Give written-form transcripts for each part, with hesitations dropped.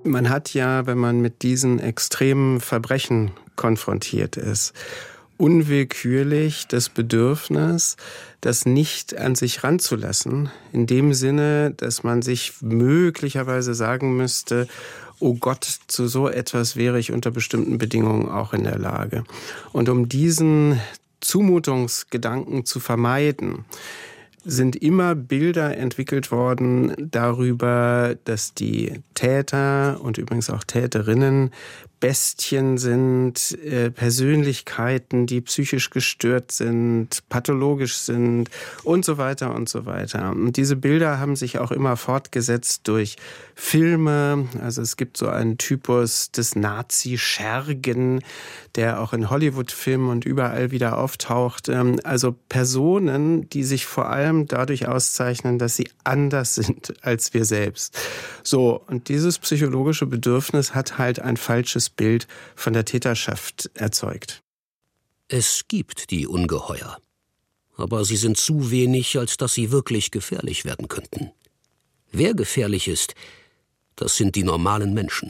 Man hat ja, wenn man mit diesen extremen Verbrechen konfrontiert ist, unwillkürlich das Bedürfnis, das nicht an sich ranzulassen, in dem Sinne, dass man sich möglicherweise sagen müsste, oh Gott, zu so etwas wäre ich unter bestimmten Bedingungen auch in der Lage. Und um diesen Zumutungsgedanken zu vermeiden, sind immer Bilder entwickelt worden darüber, dass die Täter und übrigens auch Täterinnen Bestien sind, Persönlichkeiten, die psychisch gestört sind, pathologisch sind und so weiter und so weiter. Und diese Bilder haben sich auch immer fortgesetzt durch Filme. Also es gibt so einen Typus des Nazi-Schergen, der auch in Hollywood-Filmen und überall wieder auftaucht. Also Personen, die sich vor allem dadurch auszeichnen, dass sie anders sind als wir selbst. So, und dieses psychologische Bedürfnis hat halt ein falsches Bild von der Täterschaft erzeugt. Es gibt die Ungeheuer, aber sie sind zu wenig, als dass sie wirklich gefährlich werden könnten. Wer gefährlich ist, das sind die normalen Menschen.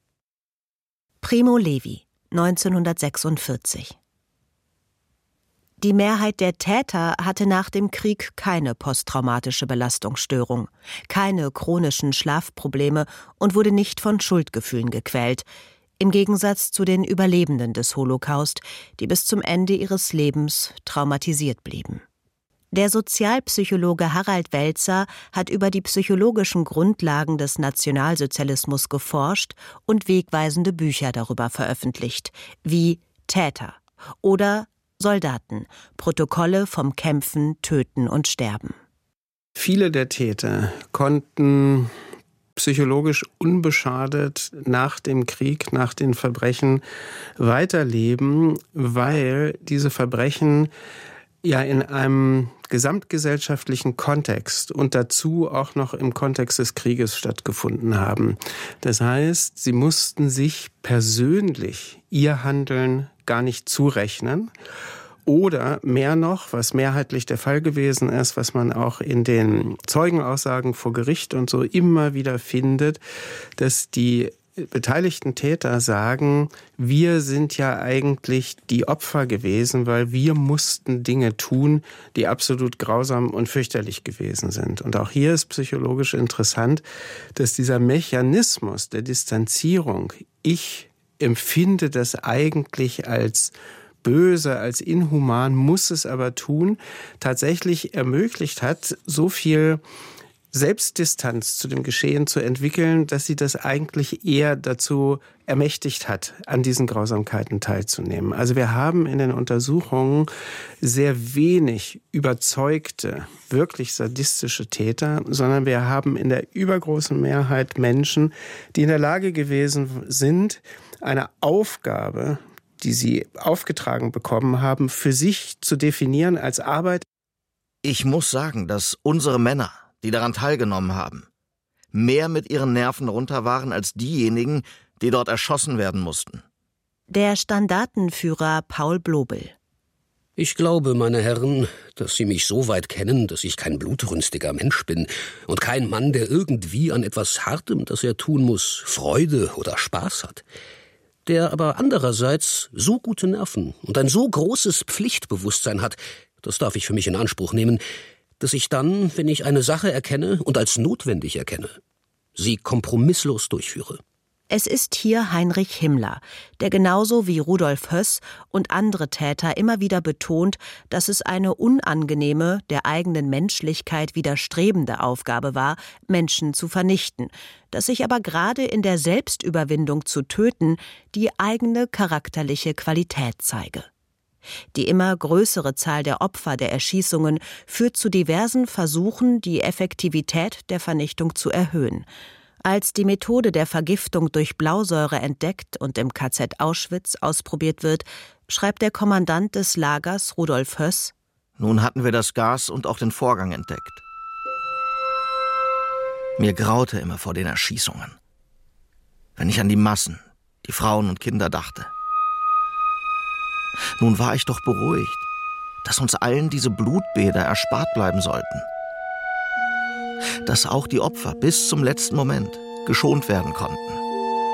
Primo Levi, 1946. Die Mehrheit der Täter hatte nach dem Krieg keine posttraumatische Belastungsstörung, keine chronischen Schlafprobleme und wurde nicht von Schuldgefühlen gequält, im Gegensatz zu den Überlebenden des Holocaust, die bis zum Ende ihres Lebens traumatisiert blieben. Der Sozialpsychologe Harald Welzer hat über die psychologischen Grundlagen des Nationalsozialismus geforscht und wegweisende Bücher darüber veröffentlicht, wie Täter oder Soldaten, Protokolle vom Kämpfen, Töten und Sterben. Viele der Täter konnten psychologisch unbeschadet nach dem Krieg, nach den Verbrechen weiterleben, weil diese Verbrechen ja in einem gesamtgesellschaftlichen Kontext und dazu auch noch im Kontext des Krieges stattgefunden haben. Das heißt, sie mussten sich persönlich ihr Handeln gar nicht zurechnen. Oder mehr noch, was mehrheitlich der Fall gewesen ist, was man auch in den Zeugenaussagen vor Gericht und so immer wieder findet, dass die beteiligten Täter sagen, wir sind ja eigentlich die Opfer gewesen, weil wir mussten Dinge tun, die absolut grausam und fürchterlich gewesen sind. Und auch hier ist psychologisch interessant, dass dieser Mechanismus der Distanzierung, ich empfinde das eigentlich als böse, als inhuman, muss es aber tun, tatsächlich ermöglicht hat, so viel Selbstdistanz zu dem Geschehen zu entwickeln, dass sie das eigentlich eher dazu ermächtigt hat, an diesen Grausamkeiten teilzunehmen. Also wir haben in den Untersuchungen sehr wenig überzeugte, wirklich sadistische Täter, sondern wir haben in der übergroßen Mehrheit Menschen, die in der Lage gewesen sind, eine Aufgabe, die sie aufgetragen bekommen haben, für sich zu definieren als Arbeit. Ich muss sagen, dass unsere Männer, die daran teilgenommen haben, mehr mit ihren Nerven runter waren als diejenigen, die dort erschossen werden mussten. Der Standartenführer Paul Blobel. Ich glaube, meine Herren, dass Sie mich so weit kennen, dass ich kein blutrünstiger Mensch bin und kein Mann, der irgendwie an etwas Hartem, das er tun muss, Freude oder Spaß hat. Der aber andererseits so gute Nerven und ein so großes Pflichtbewusstsein hat, das darf ich für mich in Anspruch nehmen, dass ich dann, wenn ich eine Sache erkenne und als notwendig erkenne, sie kompromisslos durchführe. Es ist hier Heinrich Himmler, der genauso wie Rudolf Höss und andere Täter immer wieder betont, dass es eine unangenehme, der eigenen Menschlichkeit widerstrebende Aufgabe war, Menschen zu vernichten, dass sich aber gerade in der Selbstüberwindung zu töten die eigene charakterliche Qualität zeige. Die immer größere Zahl der Opfer der Erschießungen führt zu diversen Versuchen, die Effektivität der Vernichtung zu erhöhen. Als die Methode der Vergiftung durch Blausäure entdeckt und im KZ Auschwitz ausprobiert wird, schreibt der Kommandant des Lagers, Rudolf Höss: Nun hatten wir das Gas und auch den Vorgang entdeckt. Mir graute immer vor den Erschießungen, wenn ich an die Massen, die Frauen und Kinder dachte. Nun war ich doch beruhigt, dass uns allen diese Blutbäder erspart bleiben sollten. Dass auch die Opfer bis zum letzten Moment geschont werden konnten.